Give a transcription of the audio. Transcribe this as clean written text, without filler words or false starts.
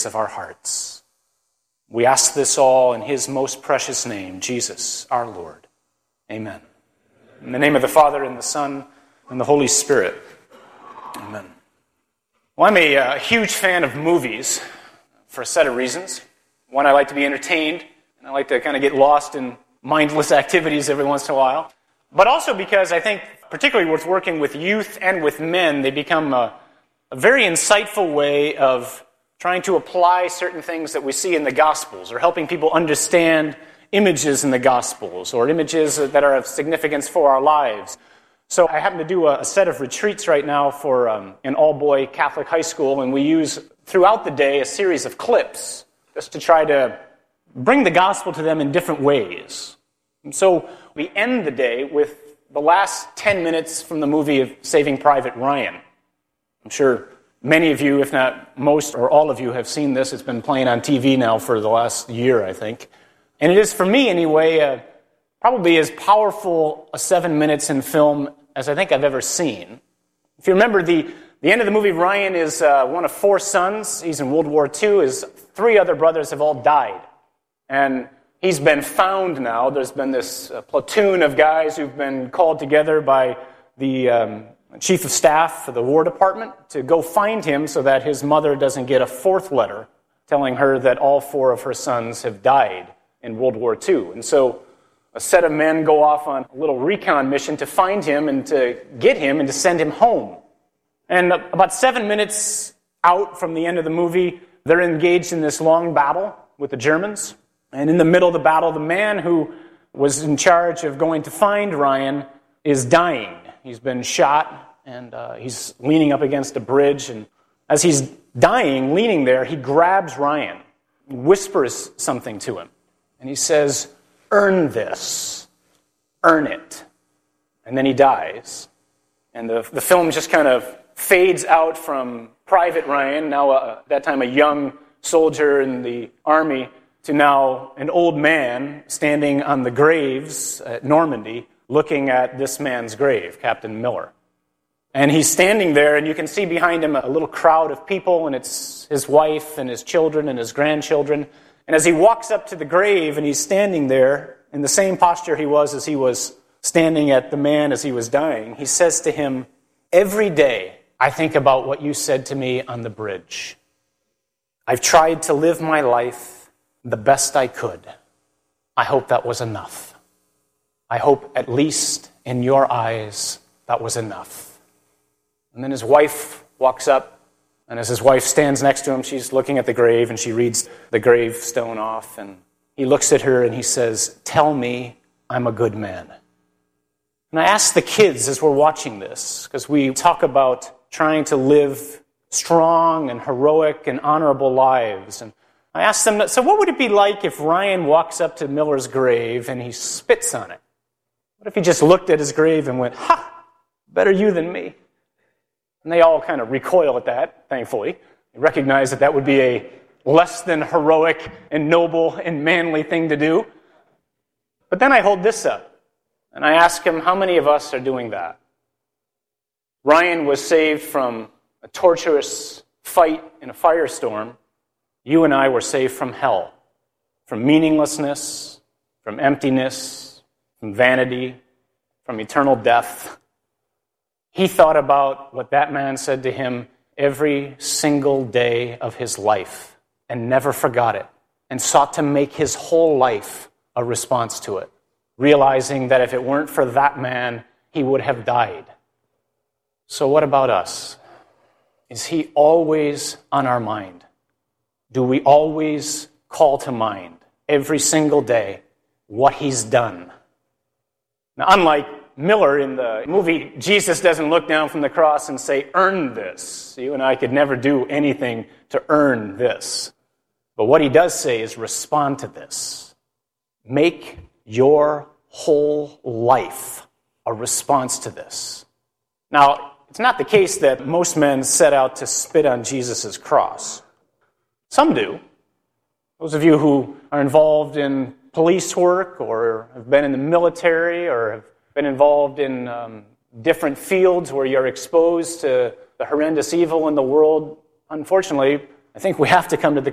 of our hearts. We ask this all in his most precious name, Jesus, our Lord. Amen. In the name of the Father, and the Son, and the Holy Spirit. Amen. Well, I'm a huge fan of movies for a set of reasons. One, I like to be entertained, and I like to kind of get lost in mindless activities every once in a while. But also because I think, particularly with working with youth and with men, they become a very insightful way of trying to apply certain things that we see in the Gospels, or helping people understand images in the Gospels, or images that are of significance for our lives. So I happen to do a set of retreats right now for an all-boy Catholic high school, and we use throughout the day a series of clips just to try to bring the gospel to them in different ways. And so we end the day with the last 10 minutes from the movie of Saving Private Ryan. I'm sure many of you, if not most or all of you, have seen this. It's been playing on TV now for the last year, I think. And it is, for me anyway, probably as powerful a 7 minutes in film as I think I've ever seen. If you remember, the end of the movie, Ryan is one of 4 sons. He's in World War II. His 3 other brothers have all died. And he's been found now. There's been this platoon of guys who've been called together by the chief of staff for the War Department to go find him so that his mother doesn't get a 4th letter telling her that all 4 of her sons have died in World War II. And so a set of men go off on a little recon mission to find him and to get him and to send him home. And about 7 minutes out from the end of the movie, they're engaged in this long battle with the Germans. And in the middle of the battle, the man who was in charge of going to find Ryan is dying. He's been shot, and he's leaning up against a bridge. And as he's dying, leaning there, he grabs Ryan, whispers something to him. And he says, "Earn this. Earn it." And then he dies. And the film just kind of fades out from Private Ryan, now at that time a young soldier in the army, to now an old man standing on the graves at Normandy looking at this man's grave, Captain Miller. And he's standing there, and you can see behind him a little crowd of people, and it's his wife and his children and his grandchildren. And as he walks up to the grave and he's standing there in the same posture he was as he was standing at the man as he was dying, he says to him, "Every day I think about what you said to me on the bridge. I've tried to live my life the best I could. I hope that was enough. I hope at least in your eyes that was enough." And then his wife walks up, and as his wife stands next to him, she's looking at the grave, and she reads the gravestone off, and he looks at her and he says, "Tell me I'm a good man." And I ask the kids as we're watching this, because we talk about trying to live strong and heroic and honorable lives. And I asked them, so what would it be like if Ryan walks up to Miller's grave and he spits on it? What if he just looked at his grave and went, "Ha, better you than me"? And they all kind of recoil at that, thankfully. They recognize that that would be a less than heroic and noble and manly thing to do. But then I hold this up, and I ask him, how many of us are doing that? Ryan was saved from a torturous fight in a firestorm. You and I were saved from hell, from meaninglessness, from emptiness, from vanity, from eternal death. He thought about what that man said to him every single day of his life and never forgot it, and sought to make his whole life a response to it, realizing that if it weren't for that man, he would have died. So what about us? Is he always on our mind? Do we always call to mind every single day what he's done? Now, unlike Miller in the movie, Jesus doesn't look down from the cross and say, "Earn this." You and I could never do anything to earn this. But what he does say is respond to this. Make your whole life a response to this. Now, it's not the case that most men set out to spit on Jesus' cross. Some do. Those of you who are involved in police work or have been in the military or have been involved in different fields where you're exposed to the horrendous evil in the world, unfortunately, I think we have to come to the